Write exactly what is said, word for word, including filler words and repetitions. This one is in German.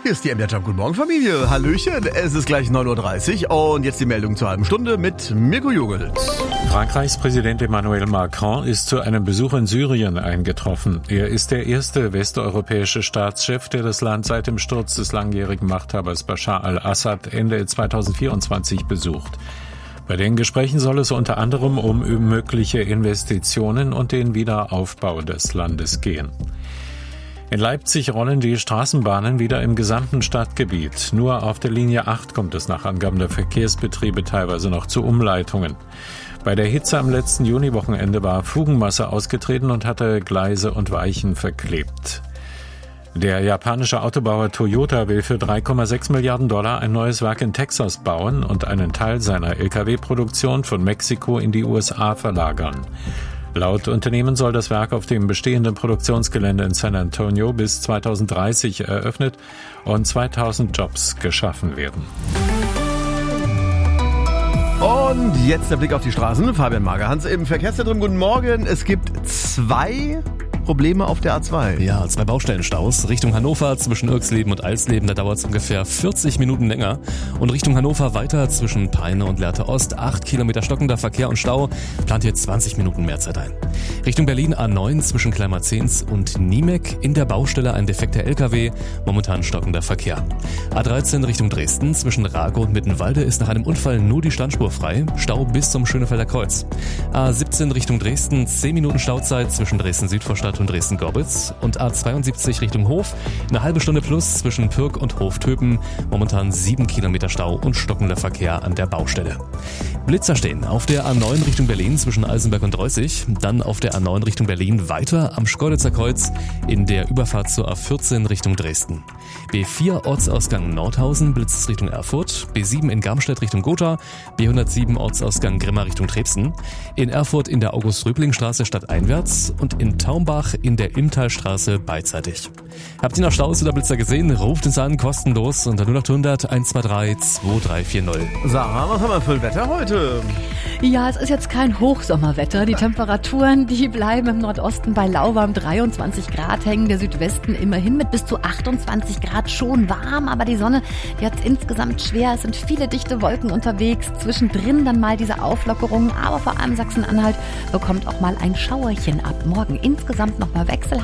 Hier ist die M D R Guten Morgen Familie. Hallöchen, es ist gleich neun Uhr dreißig und jetzt die Meldung zur halben Stunde mit Mirko Jugelt. Frankreichs Präsident Emmanuel Macron ist zu einem Besuch in Syrien eingetroffen. Er ist der erste westeuropäische Staatschef, der das Land seit dem Sturz des langjährigen Machthabers Bashar al-Assad Ende zweitausendvierundzwanzig besucht. Bei den Gesprächen soll es unter anderem um mögliche Investitionen und den Wiederaufbau des Landes gehen. In Leipzig rollen die Straßenbahnen wieder im gesamten Stadtgebiet. Nur auf der Linie acht kommt es nach Angaben der Verkehrsbetriebe teilweise noch zu Umleitungen. Bei der Hitze am letzten Juniwochenende war Fugenmasse ausgetreten und hatte Gleise und Weichen verklebt. Der japanische Autobauer Toyota will für drei Komma sechs Milliarden Dollar ein neues Werk in Texas bauen und einen Teil seiner L K W-Produktion von Mexiko in die U S A verlagern. Laut Unternehmen soll das Werk auf dem bestehenden Produktionsgelände in San Antonio bis zweitausenddreißig eröffnet und zweitausend Jobs geschaffen werden. Und jetzt der Blick auf die Straßen. Fabian Magerhans im Verkehrszentrum. Guten Morgen. Es gibt zwei Probleme auf der A zwei. Ja, zwei Baustellenstaus. Richtung Hannover zwischen Irksleben und Alsleben, da dauert es ungefähr vierzig Minuten länger. Und Richtung Hannover weiter zwischen Peine und Lehrte Ost, acht Kilometer stockender Verkehr und Stau, plant hier zwanzig Minuten mehr Zeit ein. Richtung Berlin A neun zwischen Kleinmarzens und Niemek, in der Baustelle ein defekter L K W, momentan stockender Verkehr. A dreizehn Richtung Dresden zwischen Rago und Mittenwalde ist nach einem Unfall nur die Standspur frei, Stau bis zum Schönefelder Kreuz. A siebzehn Richtung Dresden, zehn Minuten Stauzeit zwischen Dresden-Südvorstadt und Dresden-Gorbitz und A zweiundsiebzig Richtung Hof, eine halbe Stunde plus zwischen Pürg und Hoftöpen, momentan sieben Kilometer Stau und stockender Verkehr an der Baustelle. Blitzer stehen auf der A neun Richtung Berlin zwischen Eisenberg und Reußig, dann auf der A neun Richtung Berlin weiter am Schkeuditzer Kreuz in der Überfahrt zur A vierzehn Richtung Dresden. B vier Ortsausgang Nordhausen, Blitz Richtung Erfurt, B sieben in Garmstedt Richtung Gotha, B hundertsieben Ortsausgang Grimma Richtung Trebsen, in Erfurt in der August-Röbling-Straße stadteinwärts und in Taumbach in der Imtalstraße beidseitig. Habt ihr noch Staus oder Blitzer gesehen? Ruft uns an, kostenlos unter null acht hundert eins zwei drei zwei drei vier null. Sarah, was haben wir für ein Wetter heute? Ja, es ist jetzt kein Hochsommerwetter. Die Temperaturen, die bleiben im Nordosten bei lauwarm dreiundzwanzig Grad hängen, der Südwesten immerhin mit bis zu achtundzwanzig Grad schon warm, aber die Sonne, die hat es insgesamt schwer. Es sind viele dichte Wolken unterwegs, zwischendrin dann mal diese Auflockerungen, aber vor allem Sachsen-Anhalt bekommt auch mal ein Schauerchen ab. Morgen insgesamt nochmal Wechsel.